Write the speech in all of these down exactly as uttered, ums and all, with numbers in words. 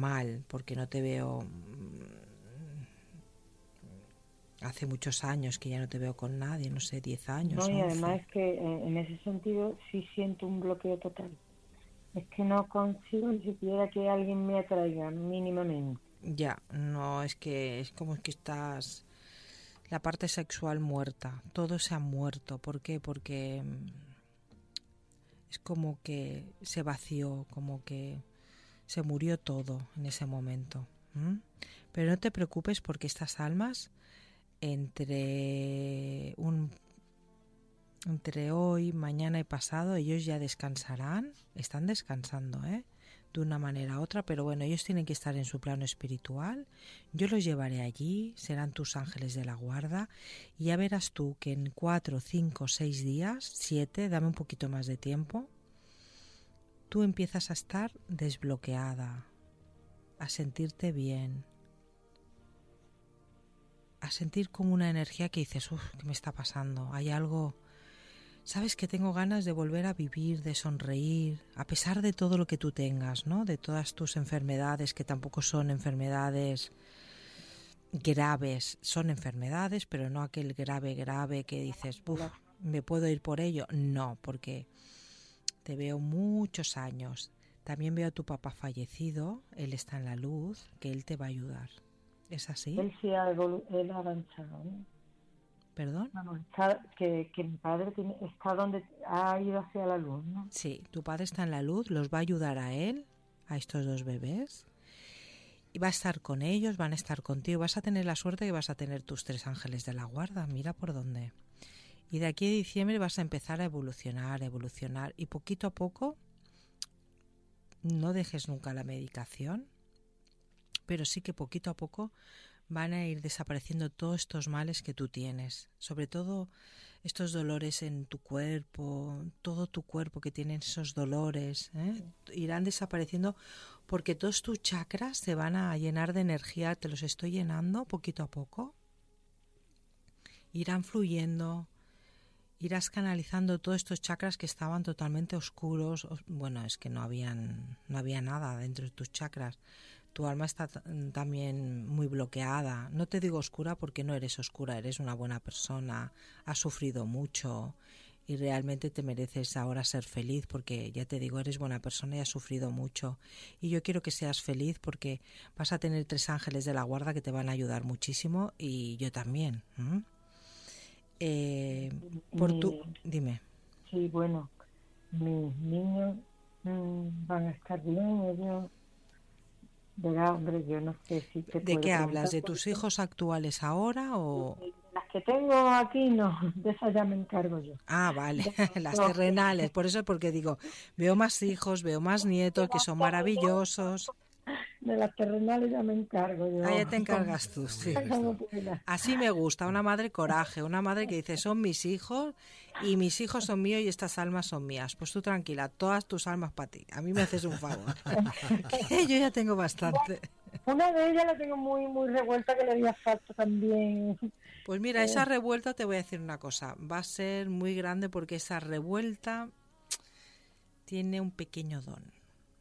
mal, porque no te veo... Hace muchos años que ya no te veo con nadie, no sé, diez años, No, y once. además es que eh, en ese sentido sí siento un bloqueo total. Es que no consigo ni siquiera que alguien me atraiga mínimamente. Ya, no, es que es como que estás... La parte sexual muerta, todo se ha muerto. ¿Por qué? Porque es como que se vació, como que se murió todo en ese momento. ¿Mm? Pero no te preocupes porque estas almas, entre un entre hoy, mañana y pasado, ellos ya descansarán, están descansando, ¿eh? De una manera u otra, pero bueno, ellos tienen que estar en su plano espiritual. Yo los llevaré allí, serán tus ángeles de la guarda, y ya verás tú que en cuatro, cinco, seis días, siete, dame un poquito más de tiempo, tú empiezas a estar desbloqueada, a sentirte bien, a sentir como una energía que dices, uff, ¿qué me está pasando? Hay algo... Sabes que tengo ganas de volver a vivir, de sonreír, a pesar de todo lo que tú tengas, ¿no? De todas tus enfermedades, que tampoco son enfermedades graves, son enfermedades, pero no aquel grave, grave que dices, uff, ¿me puedo ir por ello? No, porque te veo muchos años. También veo a tu papá fallecido, él está en la luz, que él te va a ayudar. ¿Es así? Él sí ha, evolu- él ha avanzado, ¿no? ¿Perdón? Vamos, está, que, que mi padre tiene, está donde ha ido hacia la luz, ¿no? Sí, tu padre está en la luz, los va a ayudar a él, a estos dos bebés, y va a estar con ellos, van a estar contigo, vas a tener la suerte que vas a tener tus tres ángeles de la guarda, mira por dónde. Y de aquí a diciembre vas a empezar a evolucionar, a evolucionar, y poquito a poco, no dejes nunca la medicación, pero sí que poquito a poco van a ir desapareciendo todos estos males que tú tienes, sobre todo estos dolores en tu cuerpo, todo tu cuerpo que tiene esos dolores, ¿eh? Irán desapareciendo porque todos tus chakras se van a llenar de energía, te los estoy llenando poquito a poco, irán fluyendo, irás canalizando todos estos chakras que estaban totalmente oscuros. Bueno, es que no habían, no había nada dentro de tus chakras. Tu alma está t- también muy bloqueada. No te digo oscura porque no eres oscura, eres una buena persona, has sufrido mucho y realmente te mereces ahora ser feliz porque, ya te digo, eres buena persona y has sufrido mucho. Y yo quiero que seas feliz porque vas a tener tres ángeles de la guarda que te van a ayudar muchísimo y yo también. ¿Mm? Eh, por tu... Mi, Dime. sí, bueno, mis niños mmm, van a estar bien, ellos, verá, hombre, yo no sé si te ¿De puedo qué hablas? preguntar. ¿De tus hijos actuales ahora o...? De las que tengo aquí, no, de esas ya me encargo yo. Ah, vale, De las los que- terrenales. Por eso, porque digo, veo más hijos, veo más nietos que son maravillosos. de las terrenales ya me encargo Ah, yo. ya te Como, encargas tú, Muy sí. bien como esto. pueda. Así me gusta, una madre coraje, una madre que dice, son mis hijos y mis hijos son míos y estas almas son mías. Pues tú tranquila, todas tus almas para ti. A mí me haces un favor. Que yo ya tengo bastante. Una de ellas la tengo muy muy revuelta que le haría falta también. Pues mira, esa revuelta, te voy a decir una cosa, va a ser muy grande porque esa revuelta tiene un pequeño don.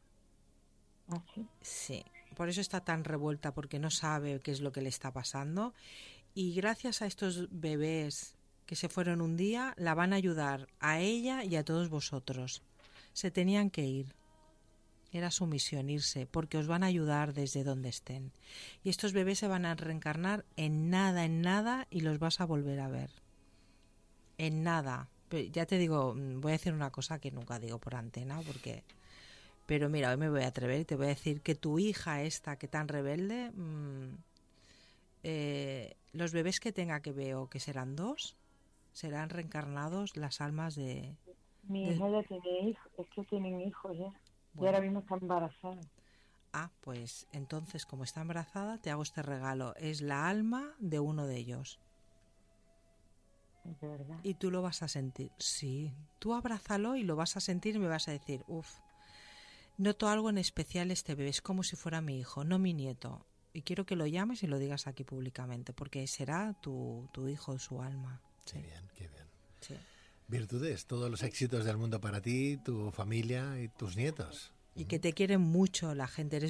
Así. Sí, por eso está tan revuelta, porque no sabe qué es lo que le está pasando. Y gracias a estos bebés que se fueron un día, la van a ayudar a ella y a todos vosotros. Se tenían que ir. Era su misión irse, porque os van a ayudar desde donde estén. Y estos bebés se van a reencarnar en nada, en nada, y los vas a volver a ver. En nada. Pero ya te digo, voy a decir una cosa que nunca digo por antena, porque... Pero mira, hoy me voy a atrever y te voy a decir que tu hija esta, que tan rebelde, mmm, eh, los bebés que tenga que veo, que serán dos, serán reencarnados las almas de... Mi de... hija ya tiene hijos, es que tienen hijos ya. Bueno. Y ahora mismo está embarazada. Ah, pues entonces, como está embarazada, te hago este regalo. Es la alma de uno de ellos. De verdad. Y tú lo vas a sentir. Sí, tú abrázalo y lo vas a sentir y me vas a decir, uff, noto algo en especial este bebé, es como si fuera mi hijo, no mi nieto. Y quiero que lo llames y lo digas aquí públicamente, porque será tu, tu hijo, su alma. Sí. Qué bien, qué bien. Sí. Virtudes, todos los éxitos del mundo para ti, tu familia y tus nietos. Y que te quieren mucho la gente, eres